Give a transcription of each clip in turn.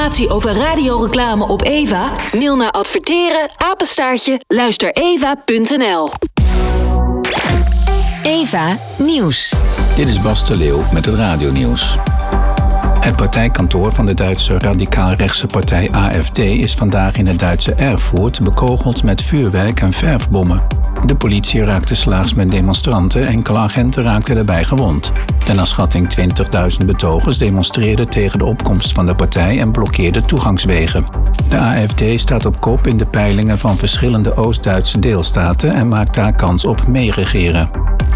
informatie over radioreclame op Eva? Mail naar adverteren@luistereva.nl. Eva Nieuws. Dit is Bas de Leeuw met het radionieuws. Het partijkantoor van de Duitse radicaal-rechtse partij AfD is vandaag in het Duitse Erfurt bekogeld met vuurwerk en verfbommen. De politie raakte slaags met demonstranten, enkele agenten raakten daarbij gewond. De naar schatting 20.000 betogers demonstreerden tegen de opkomst van de partij en blokkeerden toegangswegen. De AfD staat op kop in de peilingen van verschillende Oost-Duitse deelstaten en maakt daar kans op meeregeren.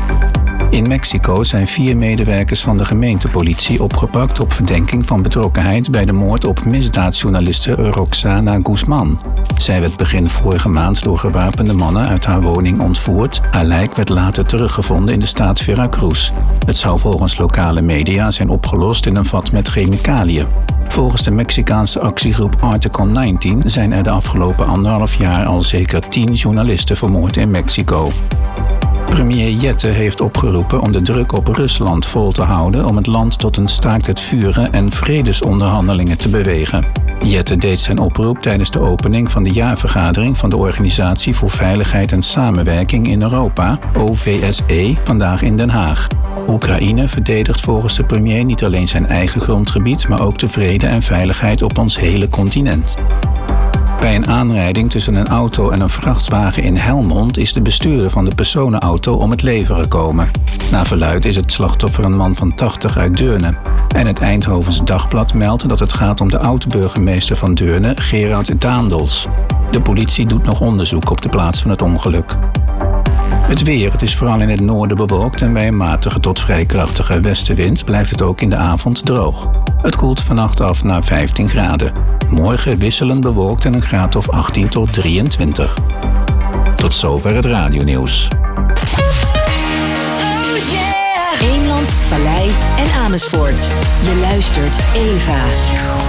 In Mexico zijn 4 medewerkers van de gemeentepolitie opgepakt op verdenking van betrokkenheid bij de moord op misdaadjournaliste Roxana Guzman. Zij werd begin vorige maand door gewapende mannen uit haar woning ontvoerd. Haar lijk werd later teruggevonden in de staat Veracruz. Het zou volgens lokale media zijn opgelost in een vat met chemicaliën. Volgens de Mexicaanse actiegroep Article 19 zijn er de afgelopen 1,5 jaar al zeker 10 journalisten vermoord in Mexico. Premier Jette heeft opgeroepen om de druk op Rusland vol te houden om het land tot een staakt het vuren en vredesonderhandelingen te bewegen. Jette deed zijn oproep tijdens de opening van de jaarvergadering van de Organisatie voor Veiligheid en Samenwerking in Europa, OVSE, vandaag in Den Haag. Oekraïne verdedigt volgens de premier niet alleen zijn eigen grondgebied, maar ook de vrede en veiligheid op ons hele continent. Bij een aanrijding tussen een auto en een vrachtwagen in Helmond is de bestuurder van de personenauto om het leven gekomen. Naar verluidt is het slachtoffer een man van 80 uit Deurne. En het Eindhovens Dagblad meldt dat het gaat om de oud-burgemeester van Deurne, Gerard Daendels. De politie doet nog onderzoek op de plaats van het ongeluk. Het weer. Het is vooral in het noorden bewolkt en bij een matige tot vrij krachtige westenwind blijft het ook in de avond droog. Het koelt vannacht af naar 15 graden. Morgen wisselend bewolkt en een graad of 18 tot 23. Tot zover het radionieuws. Eemland, Vallei en Amersfoort. Je luistert Eva.